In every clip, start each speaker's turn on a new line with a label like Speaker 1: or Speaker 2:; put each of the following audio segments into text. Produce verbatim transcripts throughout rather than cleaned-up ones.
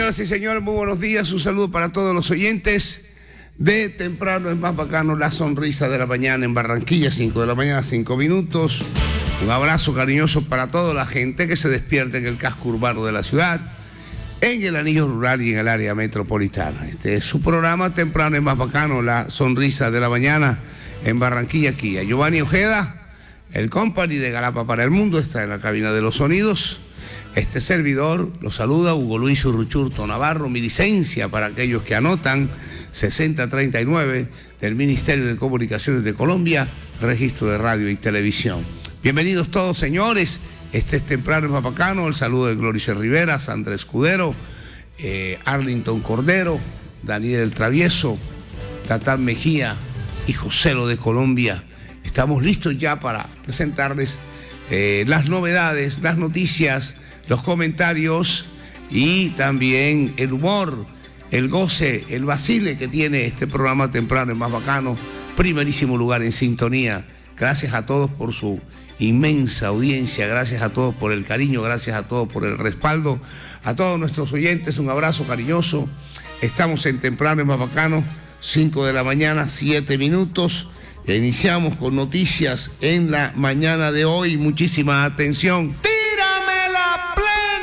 Speaker 1: Señoras y señores, muy buenos días. Un saludo para todos los oyentes de Temprano es más bacano, la sonrisa de la mañana en Barranquilla, cinco de la mañana, cinco minutos. Un abrazo cariñoso para toda la gente que se despierta en el casco urbano de la ciudad, en el anillo rural y en el área metropolitana. Este es su programa Temprano es más bacano, la sonrisa de la mañana en Barranquilla, aquí. A Giovanni Ojeda, el company de Galapa para el Mundo, está en la cabina de los sonidos. Este servidor lo saluda Hugo Luis Urruchurto Navarro, mi licencia para aquellos que anotan, sesenta treinta y nueve del Ministerio de Comunicaciones de Colombia, registro de radio y televisión. Bienvenidos todos, señores. Este es Temprano es más bacano. El saludo de Glorice Rivera, Sandra Escudero, eh, Arlington Cordero, Daniel El Travieso, Tatán Mejía y Joselo de Colombia. Estamos listos ya para presentarles eh, las novedades, las noticias, los comentarios y también el humor, el goce, el vacile que tiene este programa Temprano es más bacano. Primerísimo lugar en sintonía. Gracias a todos por su inmensa audiencia, gracias a todos por el cariño, gracias a todos por el respaldo, a todos nuestros oyentes, un abrazo cariñoso. Estamos en Temprano es más bacano, cinco de la mañana, siete minutos. E iniciamos con noticias en la mañana de hoy. Muchísima atención. ¡Tírame la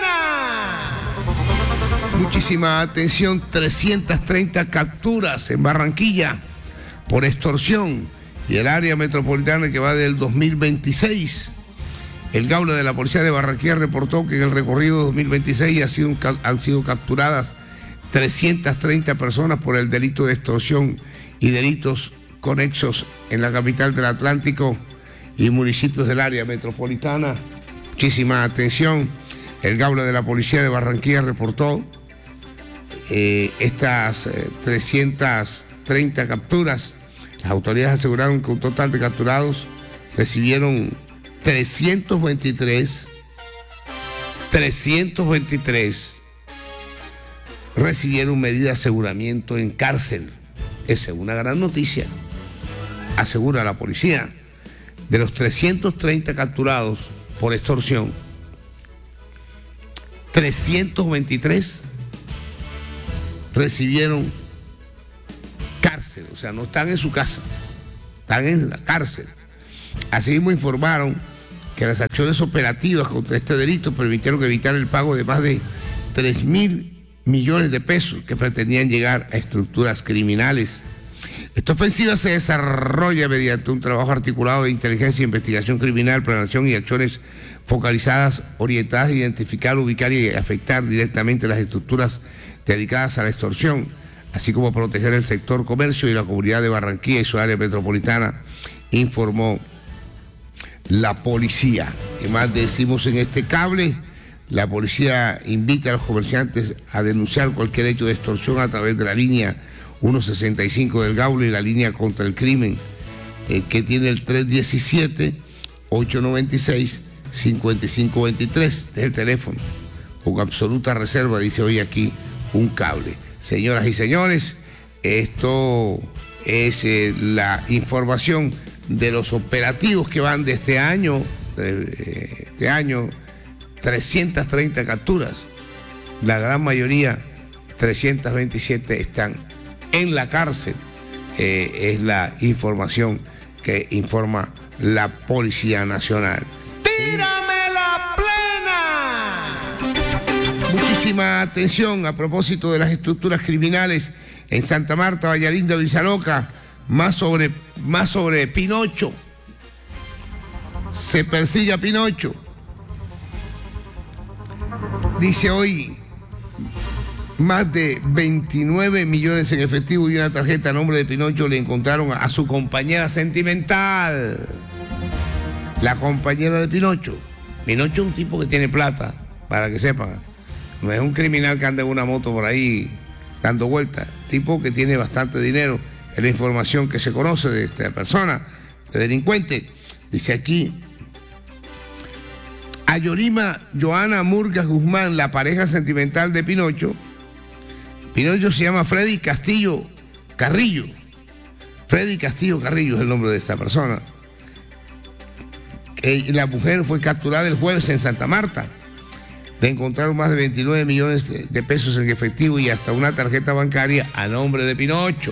Speaker 1: plena! Muchísima atención. trescientas treinta capturas en Barranquilla por extorsión y el área metropolitana que va del dos mil veintiséis. El Gaula de la Policía de Barranquilla reportó que en el recorrido dos mil veintiséis ha sido, han sido capturadas trescientas treinta personas por el delito de extorsión y delitos conexos en la capital del Atlántico y municipios del área metropolitana. Muchísima atención. El Gaula de la Policía de Barranquilla reportó eh, estas eh, trescientas treinta capturas. Las autoridades aseguraron que un total de capturados recibieron trescientos veintitrés, trescientos veintitrés recibieron medida de aseguramiento en cárcel. Esa es una gran noticia. Asegura la policía. De los trescientos treinta capturados por extorsión, trescientos veintitrés recibieron cárcel, o sea, no están en su casa, están en la cárcel. Asimismo informaron que las acciones operativas contra este delito permitieron evitar el pago de más de tres mil millones de pesos que pretendían llegar a estructuras criminales. Esta ofensiva se desarrolla mediante un trabajo articulado de inteligencia, investigación criminal, planeación y acciones focalizadas, orientadas a identificar, ubicar y afectar directamente las estructuras dedicadas a la extorsión, así como a proteger el sector comercio y la comunidad de Barranquilla y su área metropolitana, informó la policía. ¿Qué más decimos en este cable? La policía invita a los comerciantes a denunciar cualquier hecho de extorsión a través de la línea ciento sesenta y cinco del Gaula y la línea contra el crimen, eh, que tiene el tres diecisiete, ocho noventa y seis, cincuenta y cinco veintitrés. Este es el teléfono. Con absoluta reserva, dice hoy aquí un cable. Señoras y señores, esto es eh, la información de los operativos que van de este año, de, este año, trescientas treinta capturas. La gran mayoría, trescientas veintisiete, están en la cárcel. Eh, es la información que informa la Policía Nacional. ¡Tírame la plena! Muchísima atención a propósito de las estructuras criminales en Santa Marta, Vallarinda, Vizaloca, más sobre, más sobre Pinocho. Se persigue a Pinocho. Dice hoy, más de veintinueve millones en efectivo y una tarjeta a nombre de Pinocho le encontraron a su compañera sentimental. La compañera de Pinocho. Pinocho es un tipo que tiene plata, para que sepan. No es un criminal que anda en una moto por ahí dando vueltas. Tipo que tiene bastante dinero. Es la información que se conoce de esta persona, de delincuente. Dice aquí, a Yorima Joana Murgas Guzmán, la pareja sentimental de Pinocho. Pinocho se llama Freddy Castillo Carrillo. Freddy Castillo Carrillo es el nombre de esta persona. Eh, la mujer fue capturada el jueves en Santa Marta. de encontrar más de veintinueve millones de pesos en efectivo y hasta una tarjeta bancaria a nombre de Pinocho.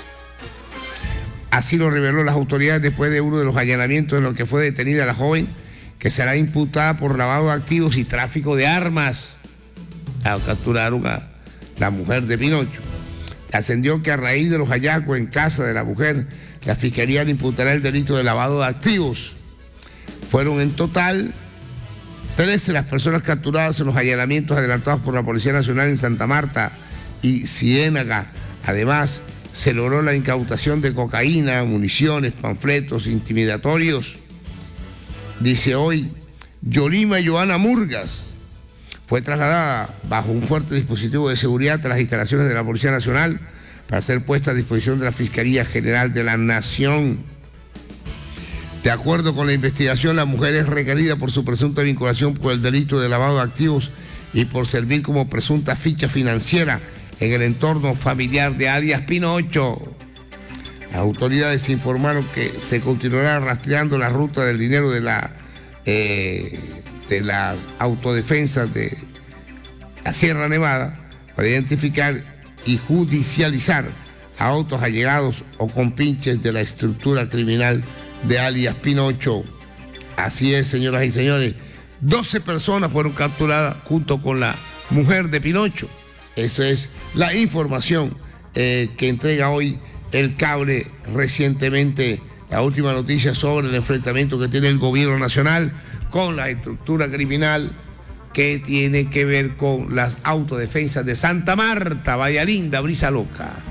Speaker 1: Así lo reveló las autoridades después de uno de los allanamientos en los que fue detenida la joven, que será imputada por lavado de activos y tráfico de armas. Capturaron a la mujer de Pinocho. Ascendió que a raíz de los hallazgos en casa de la mujer, la Fiscalía le imputará el delito de lavado de activos. Fueron en total trece las personas capturadas en los allanamientos adelantados por la Policía Nacional en Santa Marta y Ciénaga. Además, se logró la incautación de cocaína, municiones, panfletos intimidatorios. Dice hoy, Yolima Joana Murgas fue trasladada bajo un fuerte dispositivo de seguridad a las instalaciones de la Policía Nacional para ser puesta a disposición de la Fiscalía General de la Nación. De acuerdo con la investigación, la mujer es requerida por su presunta vinculación por el delito de lavado de activos y por servir como presunta ficha financiera en el entorno familiar de alias Pinocho. Las autoridades informaron que se continuará rastreando la ruta del dinero de la, eh, de la autodefensa de la Sierra Nevada para identificar y judicializar a otros allegados o compinches de la estructura criminal de alias Pinocho. Así es, señoras y señores, doce personas fueron capturadas junto con la mujer de Pinocho. Esa es la información eh, que entrega hoy El Cable recientemente, la última noticia sobre el enfrentamiento que tiene el gobierno nacional con la estructura criminal que tiene que ver con las autodefensas de Santa Marta, Bahía Linda, Brisa Loca.